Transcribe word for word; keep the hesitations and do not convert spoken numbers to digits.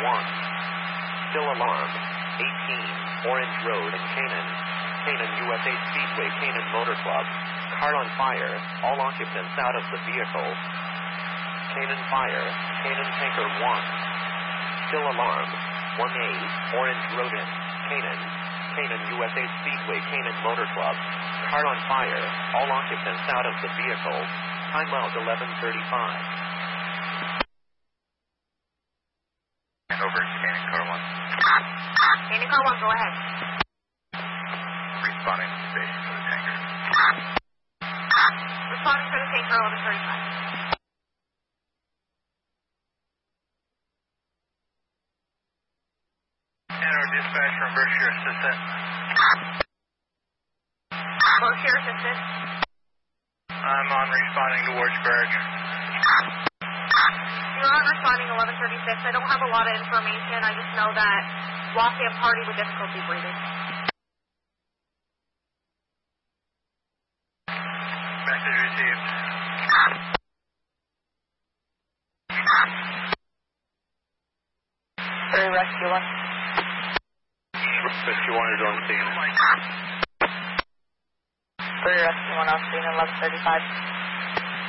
one. Still alarm. eighteen, Orange Road in Canaan. Canaan U S A Speedway, Canaan Motor Club. Car on fire. All occupants out of the vehicle. Canaan fire. Canaan Tanker one. Still alarm. one A, Orange Road in Canaan. Canaan U S A Speedway, Canaan Motor Club. Car on fire. All occupants out of the vehicle. Time out eleven thirty-five. Over to Canaan Car one. Canaan Car one, go ahead. Responding to the station for the tanker. Responding for the tanker, eleven thirty-five. And our dispatch from Berkshire Assistant. Berkshire Assistant. I'm on responding towards Berg. You're on responding eleven thirty-six. I don't have a lot of information. I just know that Lafayette party with difficulty breathing. Message received. Very rescue one. Rescue one is on scene. Very rescue one on scene, eleven thirty-five.